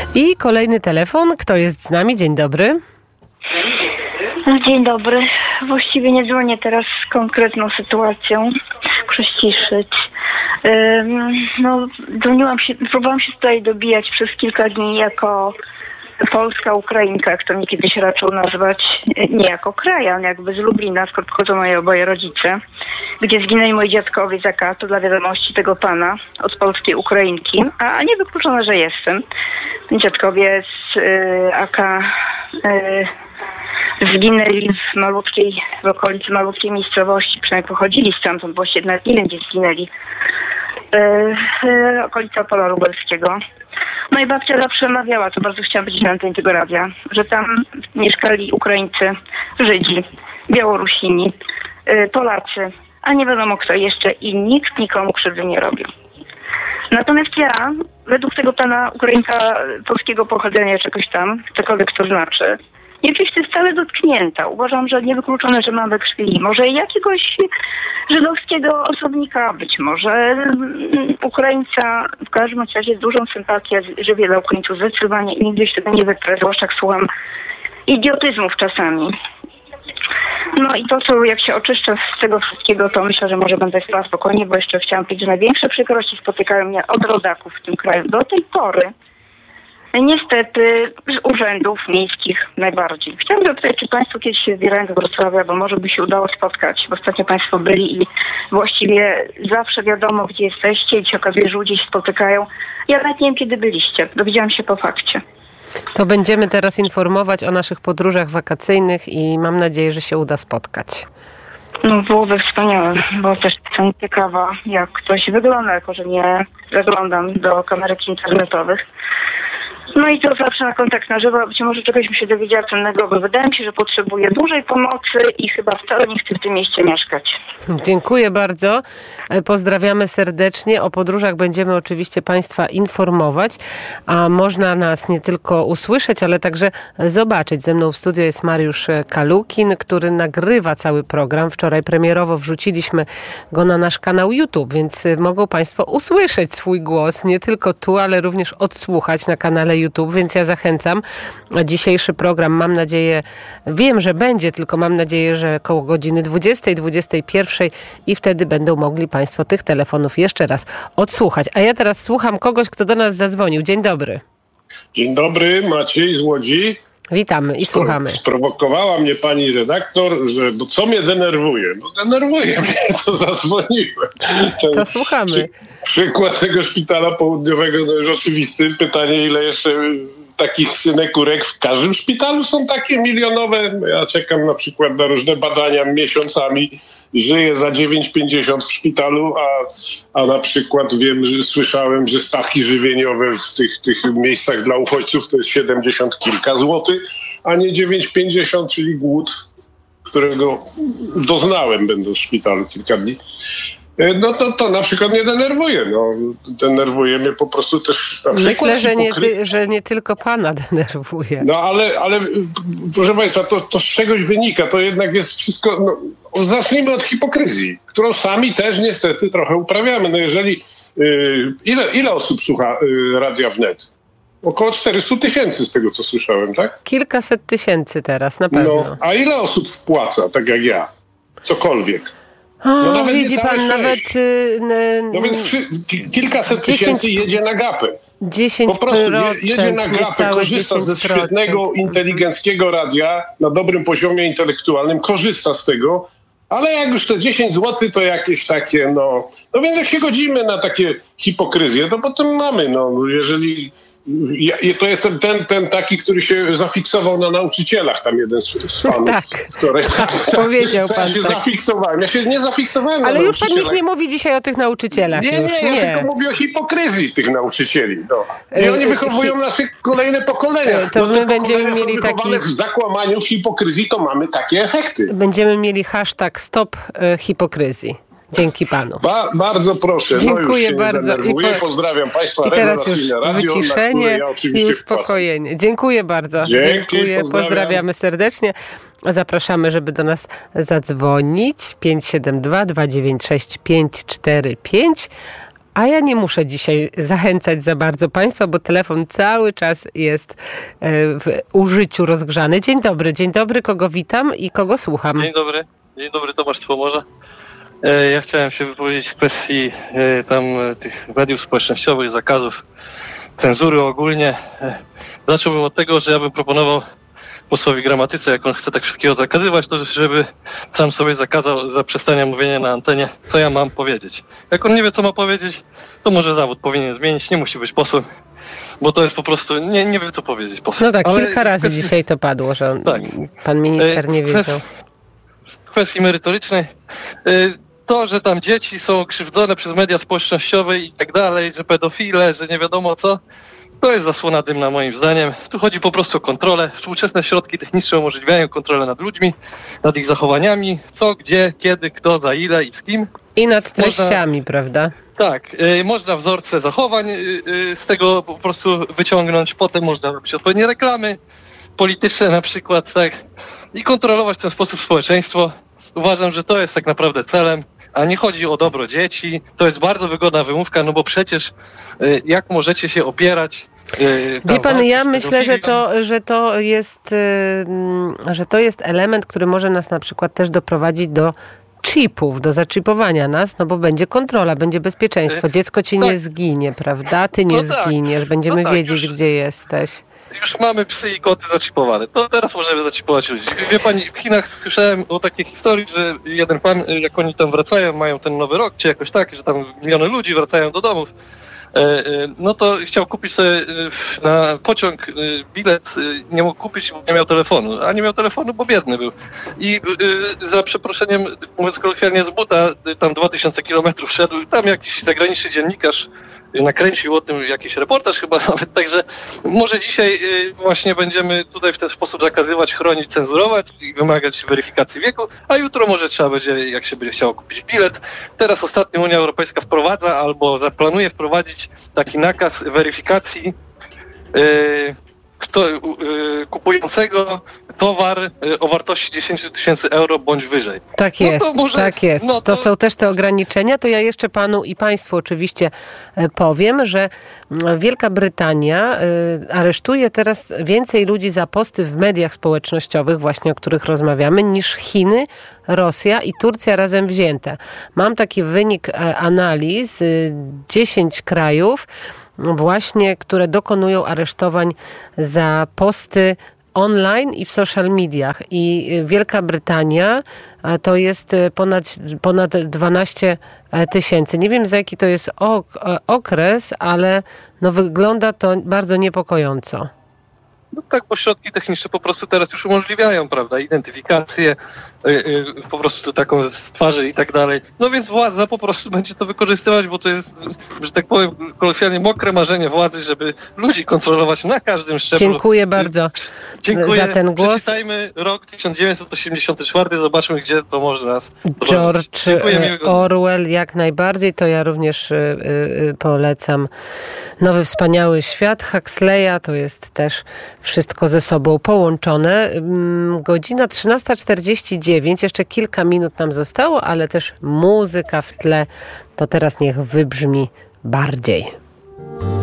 I kolejny telefon. Kto jest z nami? Dzień dobry. Dzień dobry. Właściwie nie dzwonię teraz z konkretną sytuacją. Muszę ściszyć. Próbowałam się tutaj dobijać przez kilka dni jako polska Ukrainka, jak to mnie kiedyś raczył nazwać, nie jako krajan, jakby z Lublina, skąd pochodzą moje oboje rodzice, gdzie zginęli moi dziadkowie z AK, to dla wiadomości tego pana, od polskiej Ukrainki, a nie wykluczone, że jestem. Dziadkowie z AK zginęli w okolicy malutkiej miejscowości, przynajmniej pochodzili stamtąd, właściwie nawet nie wiem, gdzie zginęli. Okolica Opola Lubelskiego. No i babcia zawsze mawiała, co bardzo chciałam być na antenie tego radia, że tam mieszkali Ukraińcy, Żydzi, Białorusini, Polacy, a nie wiadomo kto jeszcze i nikt nikomu krzywdy nie robił. Natomiast ja, według tego pana Ukrainka polskiego pochodzenia czegoś tam, cokolwiek to znaczy, nie czuję się wcale dotknięta. Uważam, że niewykluczone, że mam we krwi może jakiegoś żydowskiego osobnika, być może Ukraińca, w każdym razie z dużą sympatią, że wiele Ukraińców zdecydowanie i nigdy się tego nie wytrę, zwłaszcza jak słucham idiotyzmów czasami. No i to, co jak się oczyszczę z tego wszystkiego, to myślę, że może będę spała spokojnie, bo jeszcze chciałam powiedzieć, że największe przykrości spotykają mnie od rodaków w tym kraju. Do tej pory niestety z urzędów miejskich najbardziej. Chciałam zapytać, czy państwo kiedyś się wybierają do Wrocławia, bo może by się udało spotkać, bo ostatnio państwo byli i właściwie zawsze wiadomo, gdzie jesteście i się okazuje, że ludzie się spotykają. Ja nawet nie wiem, kiedy byliście. Dowiedziałam się po fakcie. To będziemy teraz informować o naszych podróżach wakacyjnych i mam nadzieję, że się uda spotkać. No byłoby wspaniałe, bo też jestem ciekawa, jak ktoś wygląda, jako że nie zaglądam do kamerek internetowych. No i to zawsze na kontakt na żywo, być może czegoś mi się dowiedziała cennego, bo wydaje mi się, że potrzebuję dużej pomocy i chyba wcale nie chcę w tym mieście mieszkać. Dziękuję bardzo. Pozdrawiamy serdecznie. O podróżach będziemy oczywiście państwa informować, a można nas nie tylko usłyszeć, ale także zobaczyć. Ze mną w studio jest Mariusz Kalukin, który nagrywa cały program. Wczoraj premierowo wrzuciliśmy go na nasz kanał YouTube, więc mogą państwo usłyszeć swój głos, nie tylko tu, ale również odsłuchać na kanale YouTube, więc ja zachęcam. Dzisiejszy program, mam nadzieję, wiem, że będzie, tylko mam nadzieję, że koło godziny 20, 21 i wtedy będą mogli państwo tych telefonów jeszcze raz odsłuchać. A ja teraz słucham kogoś, kto do nas zadzwonił. Dzień dobry. Dzień dobry, Maciej z Łodzi. Witamy i słuchamy. Sprowokowała mnie pani redaktor, bo co mnie denerwuje? No denerwuje mnie, to zadzwoniłem. To słuchamy. Przykład tego szpitala południowego no już oczywisty. Pytanie, ile jeszcze takich synekurek w każdym szpitalu są takie milionowe. Ja czekam na przykład na różne badania miesiącami. Żyję za 9,50 w szpitalu, a na przykład słyszałem, że stawki żywieniowe w tych miejscach dla uchodźców to jest 70 kilka złotych, a nie 9,50, czyli głód, którego doznałem będąc w szpitalu kilka dni. No to na przykład mnie denerwuje. No, denerwuje mnie po prostu też... Myślę, że nie tylko pana denerwuje. No ale proszę państwa, to z czegoś wynika. To jednak jest wszystko... No, zacznijmy od hipokryzji, którą sami też niestety trochę uprawiamy. No jeżeli... Ile osób słucha Radia Wnet? Około 400 000 z tego, co słyszałem, tak? Kilkaset tysięcy teraz, na pewno. No, a ile osób wpłaca, tak jak ja? Cokolwiek. No nawet widzi pan, nawet... No więc kilkaset tysięcy jedzie na gapę. 10%. Po prostu jedzie na gapę, korzysta ze świetnego, inteligenckiego radia na dobrym poziomie intelektualnym, korzysta z tego, ale jak już te 10 zł to jakieś takie, no więc jak się godzimy na takie hipokryzje, to potem mamy, jeżeli... to jest ten taki, który się zafiksował na nauczycielach, tam jeden z panów. Tak, powiedział pan. Ja się zafiksowałem. Ja się nie zafiksowałem ale na już pan nikt nie mówi dzisiaj o tych nauczycielach. Nie, ja tylko mówię o hipokryzji tych nauczycieli. I oni wychowują nasze kolejne pokolenia. To my będziemy mieli taki... w zakłamaniu, w hipokryzji, to mamy takie efekty. Będziemy mieli hashtag stop hipokryzji. Dzięki panu. Bardzo proszę. Dziękuję już bardzo. Pozdrawiam państwa. I teraz już radio, wyciszenie i uspokojenie. Dziękuję bardzo. Dziękuję. Pozdrawiamy serdecznie. Zapraszamy, żeby do nas zadzwonić. 572 296 545. A ja nie muszę dzisiaj zachęcać za bardzo Państwa, bo telefon cały czas jest w użyciu rozgrzany. Dzień dobry, kogo witam i kogo słucham? Dzień dobry, Tomasz z Pomorza. Ja chciałem się wypowiedzieć w kwestii tych mediów społecznościowych, zakazów, cenzury ogólnie. Zacząłbym od tego, że ja bym proponował posłowi Gramatyce, jak on chce tak wszystkiego zakazywać, to żeby sam sobie zakazał zaprzestania mówienia na antenie, co ja mam powiedzieć. Jak on nie wie, co ma powiedzieć, to może zawód powinien zmienić, nie musi być posłem, bo to jest po prostu, nie wie, co powiedzieć poseł. No tak, ale kilka razy dzisiaj to padło, że tak. Pan minister nie wiedział. W kwestii merytorycznej, to, że tam dzieci są krzywdzone przez media społecznościowe i tak dalej, że pedofile, że nie wiadomo co, to jest zasłona dymna moim zdaniem. Tu chodzi po prostu o kontrolę. Współczesne środki techniczne umożliwiają kontrolę nad ludźmi, nad ich zachowaniami, co, gdzie, kiedy, kto, za ile i z kim. I nad treściami, prawda? Tak, można wzorce zachowań z tego po prostu wyciągnąć, potem można robić odpowiednie reklamy polityczne na przykład, tak, i kontrolować w ten sposób społeczeństwo. Uważam, że to jest tak naprawdę celem, a nie chodzi o dobro dzieci. To jest bardzo wygodna wymówka, no bo przecież jak możecie się opierać? Wie pan, ja myślę, że to jest element, który może nas na przykład też doprowadzić do chipów, do zaczipowania nas, no bo będzie kontrola, będzie bezpieczeństwo. Dziecko ci nie zginie, prawda? Ty nie zginiesz, będziemy wiedzieć, gdzie jesteś. Już mamy psy i koty zaczipowane. To teraz możemy zaczipować ludzi. Wie pani, w Chinach słyszałem o takiej historii, że jeden pan, jak oni tam wracają, mają ten nowy rok, czy jakoś tak, że tam miliony ludzi wracają do domów, no to chciał kupić sobie na pociąg bilet, nie mógł kupić, bo nie miał telefonu. A nie miał telefonu, bo biedny był. I za przeproszeniem, mówiąc kolokwialnie, z buta tam 2000 kilometrów szedł. Tam jakiś zagraniczny dziennikarz nakręcił o tym jakiś reportaż chyba nawet, także może dzisiaj właśnie będziemy tutaj w ten sposób zakazywać, chronić, cenzurować i wymagać weryfikacji wieku, a jutro może trzeba będzie, jak się będzie chciało kupić bilet. Teraz ostatnio Unia Europejska wprowadza albo zaplanuje wprowadzić taki nakaz weryfikacji kupującego towar o wartości 10 000 euro bądź wyżej. Tak jest, tak jest. To są też te ograniczenia. To ja jeszcze panu i państwu oczywiście powiem, że Wielka Brytania aresztuje teraz więcej ludzi za posty w mediach społecznościowych, właśnie o których rozmawiamy, niż Chiny, Rosja i Turcja razem wzięte. Mam taki wynik analiz, 10 krajów, właśnie, które dokonują aresztowań za posty online i w social mediach. I Wielka Brytania to jest ponad 12 000. Nie wiem, za jaki to jest okres, ale no wygląda to bardzo niepokojąco. No tak, bo środki techniczne po prostu teraz już umożliwiają, prawda, identyfikację, po prostu taką z twarzy i tak dalej. No więc władza po prostu będzie to wykorzystywać, bo to jest, że tak powiem, kolokwialnie mokre marzenie władzy, żeby ludzi kontrolować na każdym szczeblu. Dziękuję bardzo za ten głos. Przeczytajmy rok 1984, zobaczmy, gdzie to może nas George Orwell, jak najbardziej, to ja również polecam Nowy Wspaniały Świat Huxleya, to jest też wszystko ze sobą połączone. Godzina 13:49, jeszcze kilka minut nam zostało, ale też muzyka w tle, to teraz niech wybrzmi bardziej.